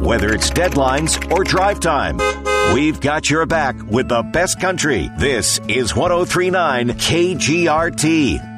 whether it's deadlines or drive time. We've got your back with the best country. This is 103.9 KGRT.